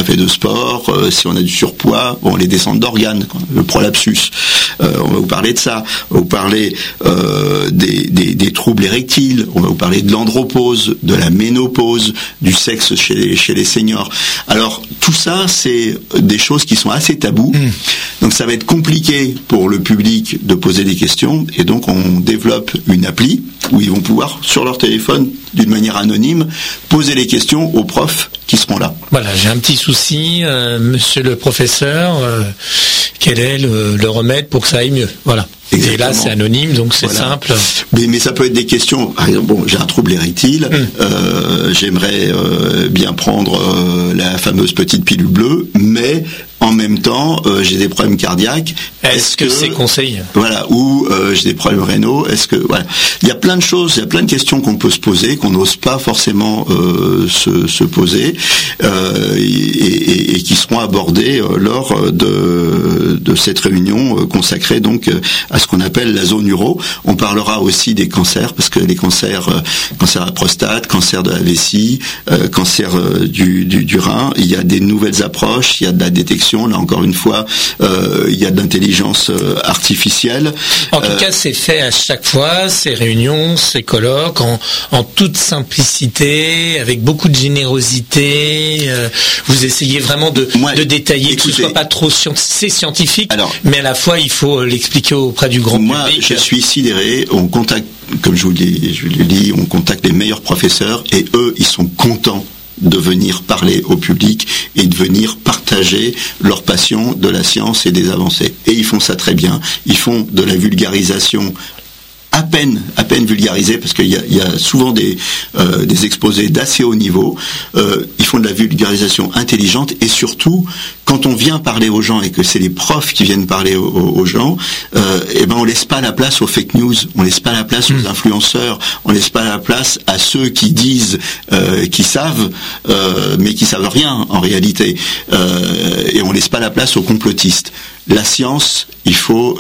fait de sport, si on a du surpoids, les descentes d'organes, le prolapsus. On va vous parler de ça. On va vous parler des troubles érectiles. On va vous parler de l'andropause, de la ménopause, du sexe chez les seniors. Alors tout ça, c'est des choses qui sont assez tabous. Donc ça va être compliqué pour le public de poser des questions, et donc on développe une appli où ils vont pouvoir, sur leur téléphone, d'une manière anonyme, poser les questions aux profs qui seront là. Voilà, j'ai un petit souci, monsieur le professeur, quel est le remède pour que ça aille mieux? Voilà. Exactement. Et là, c'est anonyme, donc c'est simple. Mais ça peut être des questions. Par exemple, j'ai un trouble érectile, j'aimerais bien prendre la fameuse petite pilule bleue, mais en même temps, j'ai des problèmes cardiaques. Est-ce que c'est conseillé? Voilà, ou j'ai des problèmes rénaux. Voilà. Il y a plein de choses, il y a plein de questions qu'on peut se poser, qu'on n'ose pas forcément se poser, et qui seront abordées lors de cette réunion consacrée donc à ce qu'on appelle la zone uro. On parlera aussi des cancers, parce que les cancers, cancer à la prostate, cancer de la vessie, cancer du rein, il y a des nouvelles approches, il y a de la détection. Là encore une fois, il y a de l'intelligence artificielle. En tout cas, c'est fait à chaque fois, ces réunions, ces colloques, en toute simplicité, avec beaucoup de générosité. Vous essayez vraiment de détailler, que ce soit pas trop scientifique, mais à la fois, il faut l'expliquer auprès du grand public. Moi, je suis sidéré. On contacte, comme je vous l'ai dit, on contacte les meilleurs professeurs, et eux, ils sont contents de venir parler au public et de venir partager leur passion de la science et des avancées. Et ils font ça très bien. Ils font de la vulgarisation à peine vulgarisée, parce qu'il y a souvent des exposés d'assez haut niveau. Ils font de la vulgarisation intelligente, et surtout, quand on vient parler aux gens et que c'est les profs qui viennent parler aux gens, on laisse pas la place aux fake news, on laisse pas la place aux influenceurs, on laisse pas la place à ceux qui disent qu'ils savent, mais qui savent rien en réalité, et on laisse pas la place aux complotistes. La science, il faut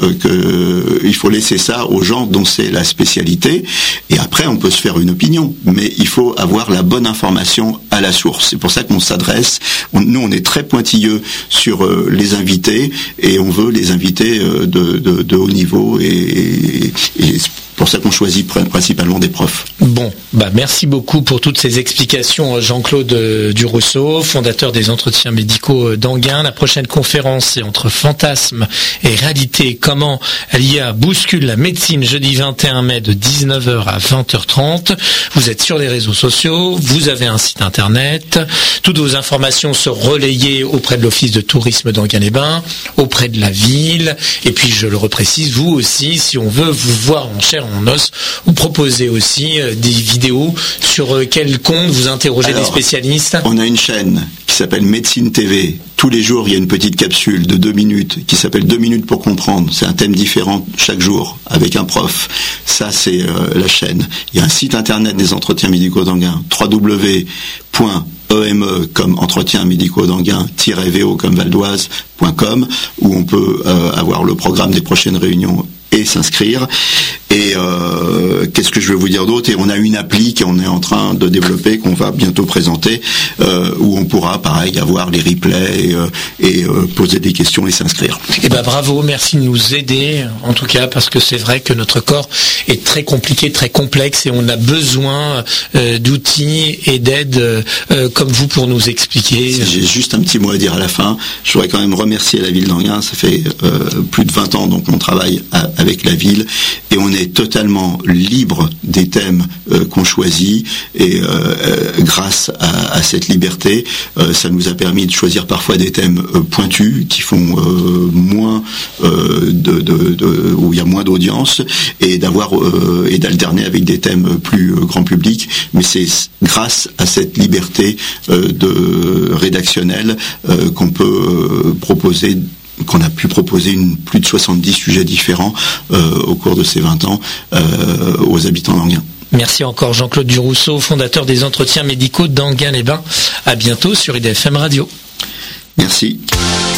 laisser ça aux gens dont c'est la spécialité, et après on peut se faire une opinion, mais il faut avoir la bonne information à la source. C'est pour ça qu'on s'adresse, nous on est très pointilleux sur les invités, et on veut les invités de haut niveau, et c'est pour ça qu'on choisit principalement des profs. Bon, merci beaucoup pour toutes ces explications, Jean-Claude Durousseau, fondateur des entretiens médicaux d'Anguin. La prochaine conférence, c'est entre fantasme et réalité, comment l'IA bouscule la médecine, jeudi 21 mai de 19h à 20h30. Vous êtes sur les réseaux sociaux, vous avez un site internet, toutes vos informations sont relayées auprès de l'Office de tourisme d'Anguin-les-Bains, auprès de la ville, et puis je le reprécise, vous aussi, si on veut vous voir en chair en os, vous proposez aussi des vidéos sur quel compte vous interrogez des spécialistes. On a une chaîne qui s'appelle Médecine TV. Tous les jours, il y a une petite capsule de 2 minutes qui s'appelle 2 minutes pour comprendre. C'est un thème différent chaque jour avec un prof. Ça, c'est la chaîne. Il y a un site internet des entretiens médicaux d'Anguin, www.eme comme entretien médicaux d'Anguin -vo comme valdoise.com, où on peut avoir le programme des prochaines réunions et s'inscrire. Et qu'est-ce que je veux vous dire d'autre? Et on a une appli qu'on est en train de développer, qu'on va bientôt présenter, où on pourra, pareil, avoir les replays et poser des questions et s'inscrire. Bravo, merci de nous aider, en tout cas, parce que c'est vrai que notre corps est très compliqué, très complexe, et on a besoin d'outils et d'aide comme vous pour nous expliquer. J'ai juste un petit mot à dire à la fin. Je voudrais quand même remercier la ville d'Anguin. Ça fait plus de 20 ans donc on travaille avec la ville, et on est totalement libre des thèmes qu'on choisit, et grâce à cette liberté, ça nous a permis de choisir parfois des thèmes pointus qui font moins où il y a moins d'audience, et et d'alterner avec des thèmes plus grand public. Mais c'est grâce à cette liberté rédactionnelle qu'on peut proposer, qu'on a pu proposer plus de 70 sujets différents au cours de ces 20 ans aux habitants d'Anguin. Merci encore Jean-Claude Durousseau, fondateur des entretiens médicaux d'Anguin-les-Bains. À bientôt sur IDFM Radio. Merci.